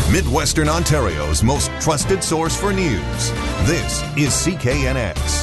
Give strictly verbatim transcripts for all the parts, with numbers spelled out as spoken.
Midwestern Ontario's most trusted source for news. This is C K N X.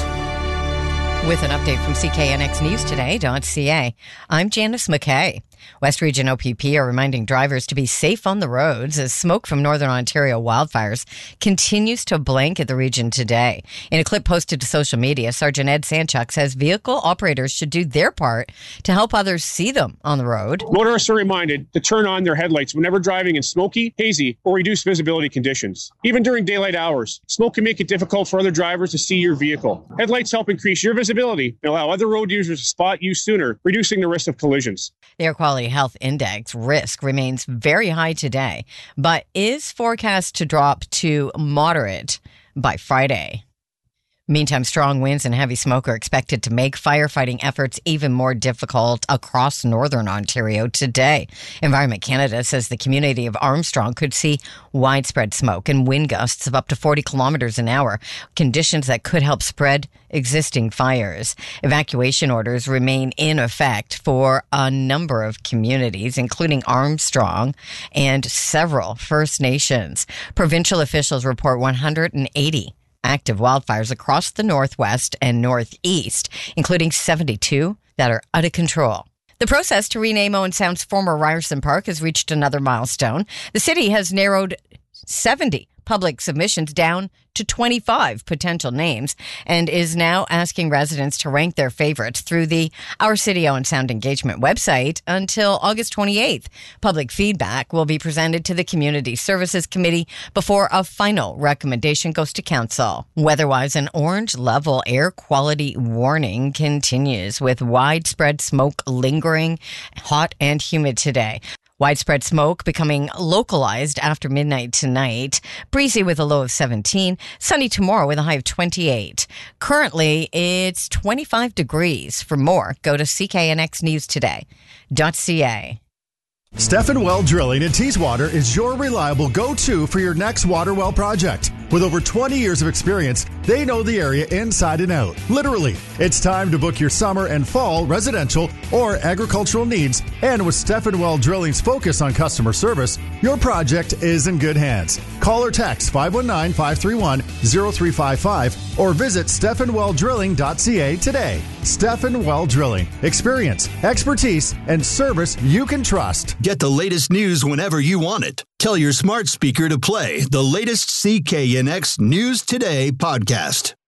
With an update from C K N X News Today dot C A, I'm Janice McKay. West Region O P P are reminding drivers to be safe on the roads as smoke from Northern Ontario wildfires continues to blanket the region today. In a clip posted to social media, Sergeant Ed Sanchuk says vehicle operators should do their part to help others see them on the road. Motorists are reminded to turn on their headlights whenever driving in smoky, hazy, or reduced visibility conditions. Even during daylight hours, smoke can make it difficult for other drivers to see your vehicle. Headlights help increase your visibility and allow other road users to spot you sooner, reducing the risk of collisions. The Air Quality Health Index risk remains very high today, but is forecast to drop to moderate by Friday. Meantime, strong winds and heavy smoke are expected to make firefighting efforts even more difficult across Northern Ontario today. Environment Canada says the community of Armstrong could see widespread smoke and wind gusts of up to forty kilometers an hour, conditions that could help spread existing fires. Evacuation orders remain in effect for a number of communities, including Armstrong and several First Nations. Provincial officials report one hundred eighty active wildfires across the northwest and northeast, including seventy-two that are out of control. The process to rename Owen Sound's former Ryerson Park has reached another milestone. The city has narrowed seventy public submissions down to twenty-five potential names and is now asking residents to rank their favorites through the Our City Owen Sound Engagement website until August twenty-eighth. Public feedback will be presented to the Community Services Committee before a final recommendation goes to council. Weather-wise, an orange level air quality warning continues with widespread smoke lingering, hot and humid today. Widespread smoke becoming localized after midnight tonight. Breezy with a low of seventeen. Sunny tomorrow with a high of twenty-eight. Currently, it's twenty-five degrees. For more, go to C K N X News Today dot C A. Stephen Well Drilling in Teeswater is your reliable go-to for your next water well project. With over twenty years of experience, they know the area inside and out. Literally, it's time to book your summer and fall residential or agricultural needs. And with Stephen Well Drilling's focus on customer service, your project is in good hands. Call or text five one nine, five three one, zero three five five or visit stephen well drilling dot C A today. Stephen Well Drilling. Experience, expertise, and service you can trust. Get the latest news whenever you want it. Tell your smart speaker to play the latest C K N X News Today podcast.